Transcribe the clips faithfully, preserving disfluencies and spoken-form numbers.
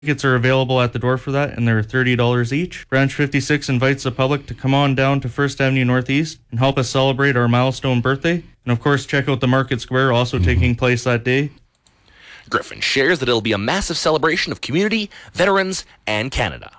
Tickets are available at the door for that, and they're thirty dollars each. Branch fifty-six invites the public to come on down to First Avenue Northeast and help us celebrate our milestone birthday. And of course, check out the Market Square, also mm-hmm. taking place that day. Griffin shares that it'll be a massive celebration of community, veterans, and Canada.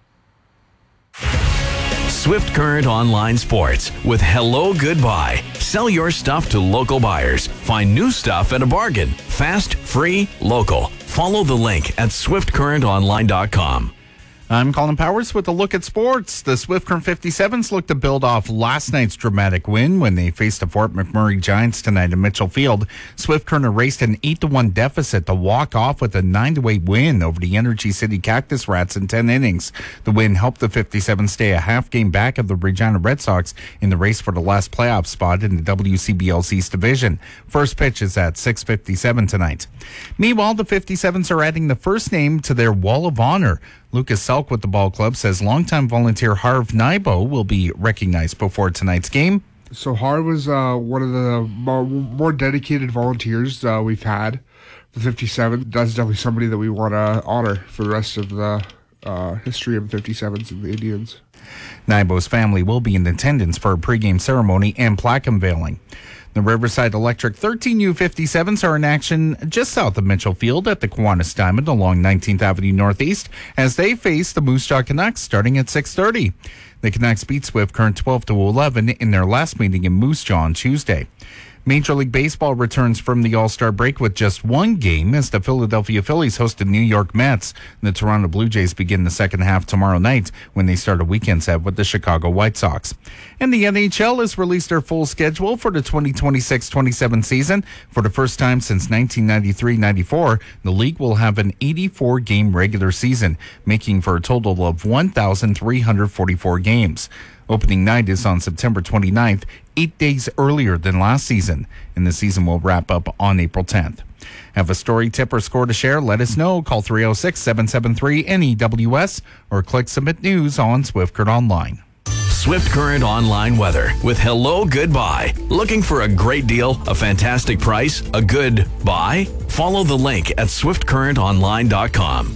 Swift Current Online Sports with Hello Goodbye. Sell your stuff to local buyers. Find new stuff at a bargain. Fast, free, local. Follow the link at swift current online dot com. I'm Colin Powers with a look at sports. The Swift Current fifty-sevens look to build off last night's dramatic win when they faced the Fort McMurray Giants tonight in Mitchell Field. Swift Current erased an eight to one deficit to walk off with a nine to eight win over the Energy City Cactus Rats in ten innings. The win helped the fifty-sevens stay a half game back of the Regina Red Sox in the race for the last playoff spot in the W C B L's East Division. First pitch is at six fifty-seven tonight. Meanwhile, the fifty-sevens are adding the first name to their Wall of Honor. Lucas Selk with the ball club says longtime volunteer Harv Nybo will be recognized before tonight's game. So Harv was uh, one of the more, more dedicated volunteers uh, we've had. The fifty-seven, that's definitely somebody that we want to honor for the rest of the uh, history of the fifty-sevens and the Indians. Nybo's family will be in attendance for a pregame ceremony and plaque unveiling. The Riverside Electric thirteen U fifty-sevens are in action just south of Mitchell Field at the Kiwanis Diamond along nineteenth Avenue Northeast as they face the Moose Jaw Canucks starting at six thirty. The Canucks beat Swift Current twelve to eleven in their last meeting in Moose Jaw on Tuesday. Major League Baseball returns from the All-Star break with just one game as the Philadelphia Phillies host the New York Mets. The Toronto Blue Jays begin the second half tomorrow night when they start a weekend set with the Chicago White Sox. And the N H L has released their full schedule for the twenty twenty-six twenty-seven season. For the first time since nineteen ninety-three ninety-four, the league will have an eighty-four game regular season, making for a total of one thousand three hundred forty-four games. Opening night is on September twenty-ninth, eight days earlier than last season, and the season will wrap up on April tenth. Have a story, tip, or score to share? Let us know. Call three oh six, seven seven three, N E W S or click Submit News on Swift Current Online. Swift Current Online weather with Hello Goodbye. Looking for a great deal, a fantastic price, a good buy? Follow the link at swift current online dot com.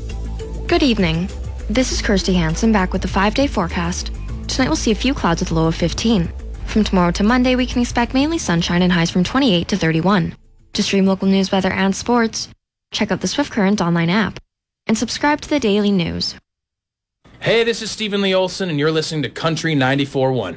Good evening. This is Kirsty Hansen back with the five-day forecast. Tonight we'll see a few clouds with a low of fifteen. From tomorrow to Monday, we can expect mainly sunshine and highs from twenty-eight to thirty-one. To stream local news, weather, and sports, check out the Swift Current online app and subscribe to the daily news. Hey, this is Stephen Lee Olson, and you're listening to Country ninety-four point one.